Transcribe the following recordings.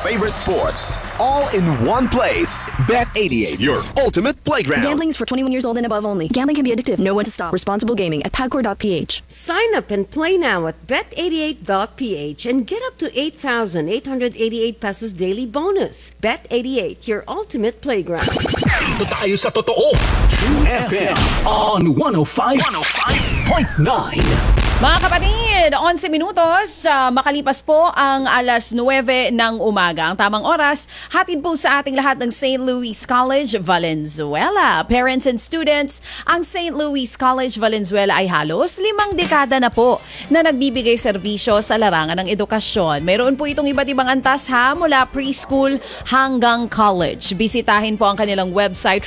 favorite sports, all in one place. Bet88, your ultimate playground. Gambling is for 21 years old and above only. Gambling can be addictive. Know when to stop. Responsible gaming at pagcor.ph. Sign up and play now at bet88.ph and get up to 8,888 pesos daily bonus. Bet88, your ultimate playground. Dito tayo sa totoo. True FM on 105.9. Mga kapatid, 11 minutos, makalipas po ang alas 9 ng umaga. Ang tamang oras, hatid po sa ating lahat ng St. Louis College, Valenzuela. Parents and students, ang St. Louis College, Valenzuela ay halos 5 dekada na po na nagbibigay serbisyo sa larangan ng edukasyon. Mayroon po itong iba't ibang antas mula preschool hanggang college. Bisitahin po ang kanilang website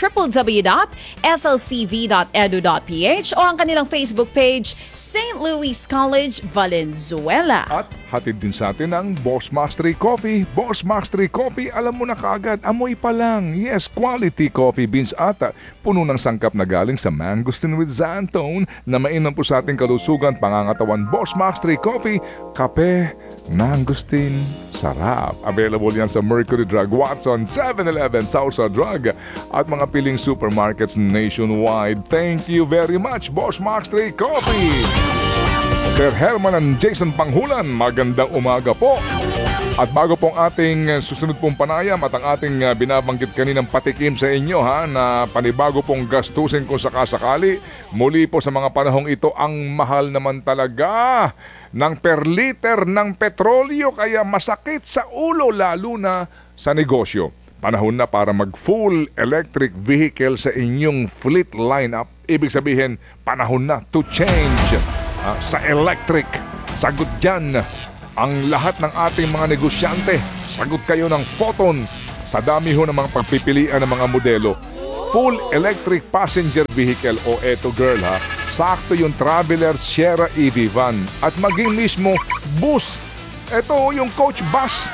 www.slcv.edu.ph o ang kanilang Facebook page, St. Louis College, Valenzuela. At hatid din sa atin ang Boss Mastery Coffee. Boss Mastery Coffee, alam mo na kaagad, amoy pa lang. Yes, quality coffee beans ata. Puno ng sangkap na galing sa mangosteen with xanthan na mainam po sa ating kalusugan, pangangatawan. Boss Mastery Coffee, kape, mangosteen, sarap. Available yan sa Mercury Drug, Watson, 7-Eleven, Sausa Drug at mga piling supermarkets nationwide. Thank you very much, Boss Mastery Coffee. Sir Herman and Jason Panghulan, magandang umaga po. At bago pong ating susunod pong panayam at ang ating binabanggit kaninang patikim sa inyo na panibago pong gastusin kung sakasakali, muli po sa mga panahong ito ang mahal naman talaga ng per liter ng petrolyo kaya masakit sa ulo lalo na sa negosyo. Panahon na para mag full electric vehicle sa inyong fleet lineup. Ibig sabihin, panahon na to change sa electric. Sagot dyan ang lahat ng ating mga negosyante. Sagot kayo ng Photon sa dami ho ng mga pagpipilian ng mga modelo. Full electric passenger vehicle o eto girl sakto yung Traveler Sierra EV van at maging mismo bus. Ito yung coach bus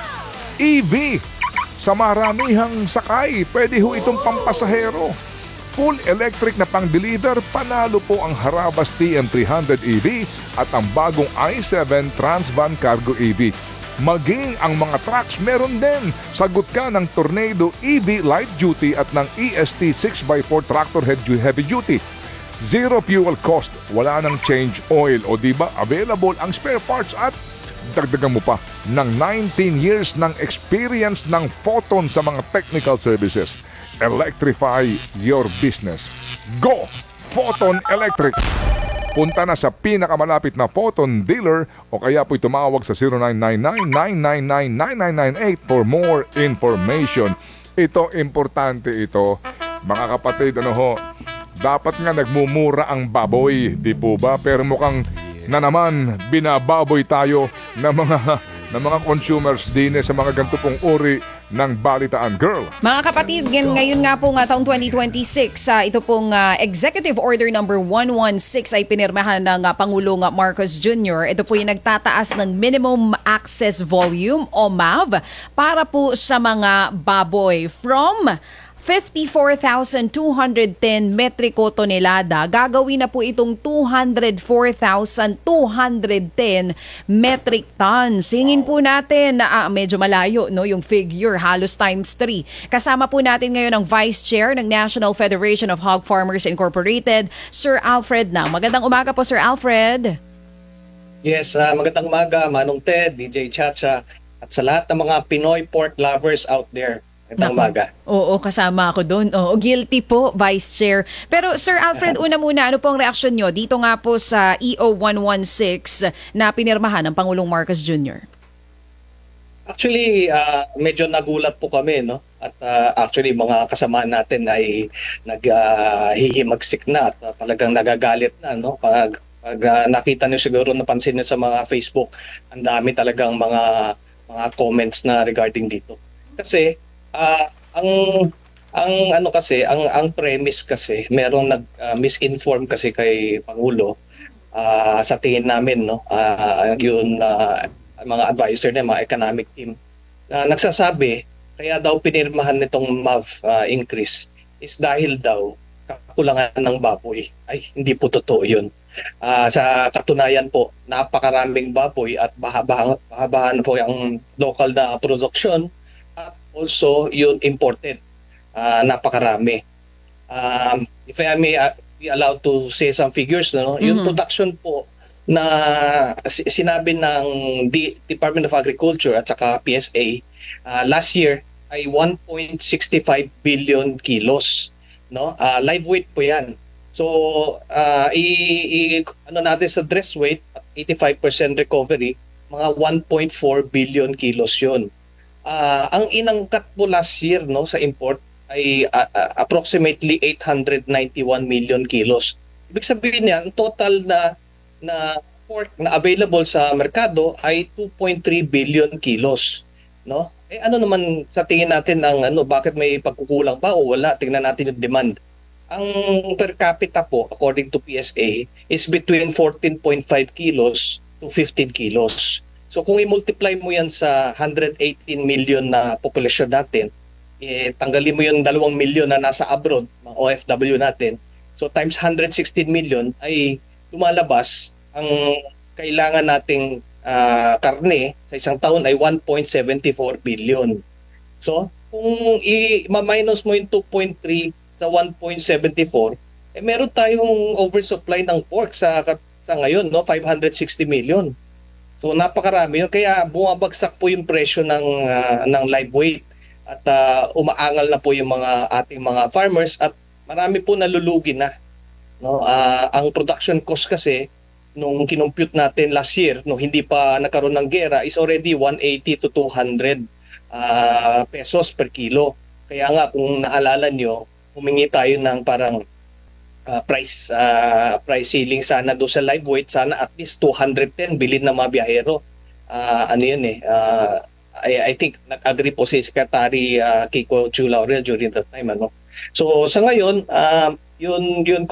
EV sa maramihang sakay. Pwede ho itong pampasahero. Full electric na pang-deliver, panalo po ang Harabas TM300 EV at ang bagong i7 Transvan Cargo EV. Maging ang mga trucks meron din. Sagot ka ng Tornado EV Light Duty at ng EST 6x4 Tractor Heavy Duty. Zero fuel cost, wala nang change oil o diba available ang spare parts at dagdagan mo pa ng 19 years ng experience ng Photon sa mga technical services. Electrify your business. Go! Photon Electric! Punta na sa pinakamalapit na Photon dealer o kaya po'y tumawag sa 0999-999-9998 for more information. Ito, importante ito. Mga kapatid, dapat nga nagmumura ang baboy, di po ba? Pero mukhang na naman binababoy tayo ng mga consumers din sa mga ganito pong uri ng balitaan, girl. Mga kapatid, ngayon nga po taong 2026, ito pong Executive Order number 116 ay pinirmahan ng Pangulong Marcos Jr. Ito po yung nagtataas ng Minimum Access Volume o MAV para po sa mga baboy from 54,210 metriko tonelada. Gagawin na po itong 204,210 metric tons. Hingin po natin na medyo malayo yung figure, halos times 3. Kasama po natin ngayon ang Vice Chair ng National Federation of Hog Farmers Incorporated, Sir Alfred Nang. Magandang umaga po, Sir Alfred. Yes, magandang umaga, Manong Ted, DJ Chacha, at sa lahat ng mga Pinoy pork lovers out there. Umaga. Oo, kasama ako doon. Oo, guilty po, Vice Chair. Pero Sir Alfred, una muna, ano po ang reaksyon nyo dito nga po sa EO 116 na pinirmahan ng Pangulong Marcos Jr.? Actually, medyo nagulat po kami, no? At actually, mga kasama natin ay naghihimagsik na at talagang nagagalit na, no? Pag nakita niyo siguro, napansin niyo sa mga Facebook, ang dami talagang mga comments na regarding dito. Kasi ang premise kasi merong misinform kasi kay Pangulo sa tingin namin, no, mga advisor na mga economic team nagsasabi kaya daw pinirmahan nitong MAV increase is dahil daw kakulangan ng baboy. Ay, hindi po totoo yun. Sa katunayan po, napakaraming baboy at bahabahan po yung local na production. also yung imported. Napakarami. If I may be allowed to say some figures, no? Yung production po na sinabi ng Department of Agriculture at saka PSA last year ay 1.65 billion kilos, no? Live weight po 'yan. So ano natin sa dress weight, 85% recovery, mga 1.4 billion kilos 'yon. Ang inangkat po last year, no, sa import ay approximately 891 million kilos. Ibig sabihin niya, ang total na pork na available sa merkado ay 2.3 billion kilos, no? Ano naman sa tingin natin ang bakit may pagkukulang pa o wala? Tingnan natin yung demand. Ang per capita po according to PSA is between 14.5 kilos to 15 kilos. So kung i-multiply mo yan sa 118 million na populasyon natin, tanggalin mo yung 2 million na nasa abroad, mga OFW natin. So times 116 million ay lumalabas ang kailangan nating karne sa isang taon ay 1.74 billion. So kung i-minus mo yung 2.3 sa 1.74, meron tayong oversupply ng pork sa ngayon, no, 560 million. So napakarami yun, kaya bumabagsak po yung presyo ng live weight at umaangal na po yung ating mga farmers at marami po nalulugi na, no? Ang production cost kasi nung kinompute natin last year, nung hindi pa nagkaroon ng gera, is already 180 to 200 pesos per kilo. Kaya nga kung naalala nyo, humingi tayo ng parang price ceiling sana do sa live weight, sana at least 210 bilhin ng mga biyahero. I think nag-agree po si Secretary Kiko Chu Laurel during that time, So sa ngayon, yun